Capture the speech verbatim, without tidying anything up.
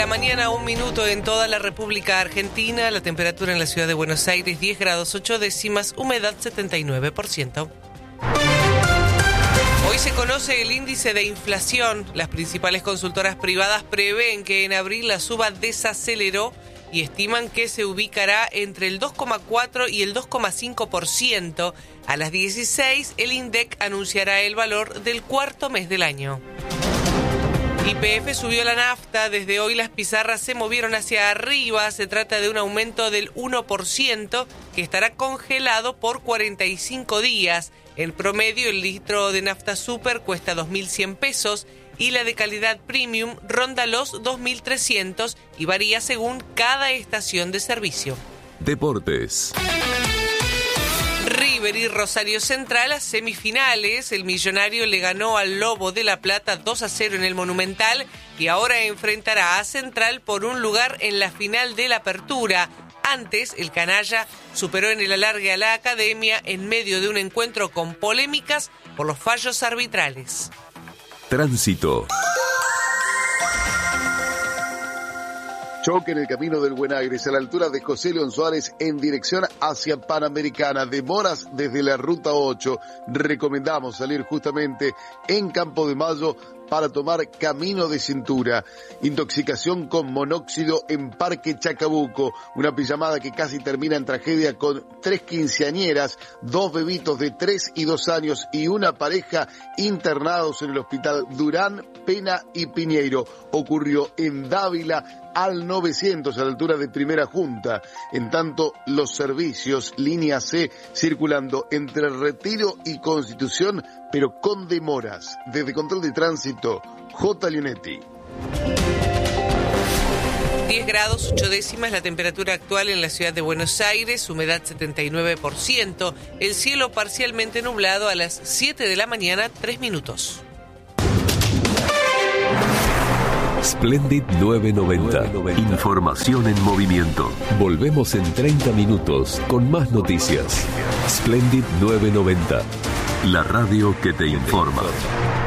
La mañana, un minuto en toda la República Argentina. La temperatura en la ciudad de Buenos Aires, diez grados ocho décimas, humedad setenta y nueve por ciento. Hoy se conoce el índice de inflación. Las principales consultoras privadas prevén que en abril la suba desaceleró y estiman que se ubicará entre el dos coma cuatro y el dos coma cinco por ciento. A las dieciséis, el INDEC anunciará el valor del cuarto mes del año. Y P F subió la nafta. Desde hoy las pizarras se movieron hacia arriba. Se trata de un aumento del uno por ciento que estará congelado por cuarenta y cinco días. En promedio, el litro de nafta super cuesta dos mil cien pesos y la de calidad premium ronda los dos mil trescientos y varía según cada estación de servicio. Deportes. River y Rosario Central a semifinales. El Millonario le ganó al Lobo de La Plata dos a cero en el Monumental y ahora enfrentará a Central por un lugar en la final de la Apertura. Antes, el canalla superó en el alargue a la Academia en medio de un encuentro con polémicas por los fallos arbitrales. Tránsito. Choque en el camino del Buen Aires a la altura de José León Suárez en dirección hacia Panamericana. Demoras desde la ruta ocho. Recomendamos salir justamente en Campo de Mayo para tomar camino de cintura. Intoxicación con monóxido en Parque Chacabuco. Una pijamada que casi termina en tragedia con tres quinceañeras, dos bebitos de tres y dos años y una pareja internados en el hospital Durán, Pena y Piñeiro. Ocurrió en Dávila al novecientos a la altura de Primera Junta. En tanto, los servicios línea C circulando entre Retiro y Constitución, pero con demoras. Desde Control de Tránsito, J. Leonetti. diez grados ocho décimas la temperatura actual en la ciudad de Buenos Aires, humedad setenta y nueve por ciento, el cielo parcialmente nublado a las siete de la mañana, tres minutos. Splendid nueve noventa. Información en movimiento. Volvemos en treinta minutos con más noticias. Splendid nueve noventa. La radio que te informa.